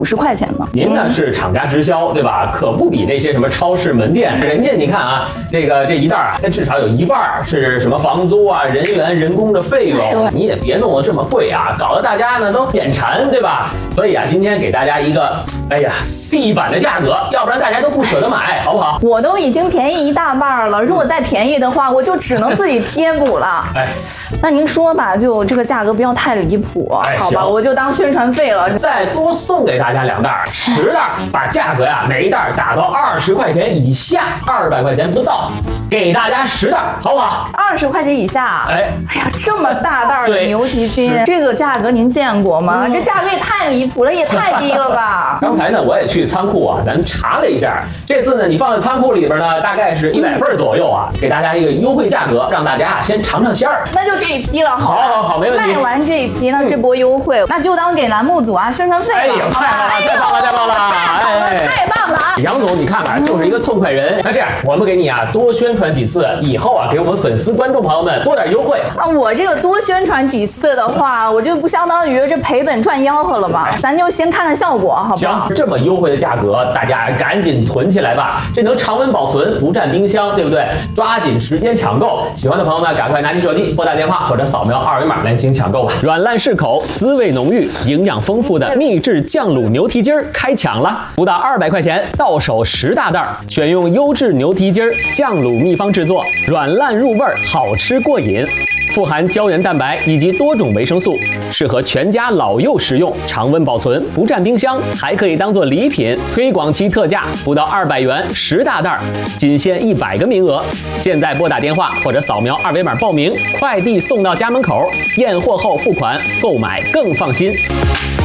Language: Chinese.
50块钱呢。 您呢是厂家直销，对吧？可不比那些什么超市门店，人家你看啊，这一袋啊，那至少有一半是什么房租啊、人员、人工的费用，你也别弄得这么贵啊，搞得大家呢都眼馋，对吧？所以啊，今天给大家一个，哎呀，地板的价格，要不然大家都不舍得买，好不好？ 我都已经便宜一大半了，如果再便宜的话，我就只能自己贴补了。 哎， 那您说吧，就这个价格不要太离谱，好吧？我就当宣传费了。 再多送给大家2袋，10袋，把价格呀每一袋打到20块钱以下，200块钱不到，给大家10袋，好不好 ？20块钱以下。哎呀，这么大袋的牛蹄筋，这个价格您见过吗？这价格也太离谱了，也太低了吧！ 刚才呢，我也去仓库啊，咱查了一下，这次呢，你放在仓库里边呢，大概是100份左右啊，给大家一个优惠价格，让大家啊先尝尝鲜儿。 那就这一批了， 好，没问题。 卖完这一批，那这波优惠，那就当给栏目组啊宣传费了。 哎呦，太棒了！ 太棒了！ 杨总，你看看，就是一个痛快人。那这样，我们给你啊多宣传几次，以后啊给我们粉丝观众朋友们多点优惠。 我这个多宣传几次的话，我这不相当于这赔本赚吆喝了吗？咱就先看看效果，好不好？ 行，这么优惠的价格，大家赶紧囤起来吧，这能常温保存，不占冰箱，对不对？抓紧时间抢购，喜欢的朋友呢，赶快拿起手机拨打电话或者扫描2维码来进行抢购吧。软烂适口，滋味浓郁，营养丰富的秘制酱卤牛蹄筋开抢了，不到200块钱，到手10大袋，选用优质牛蹄筋酱卤秘方制作，软烂入味，好吃过瘾。富含胶原蛋白以及多种维生素，适合全家老幼食用，常温保存，不占冰箱，还可以当做礼品。推广期特价不到200元10大袋，仅限100个名额。现在拨打电话或者扫描2维码报名，快递送到家门口，验货后付款，购买更放心。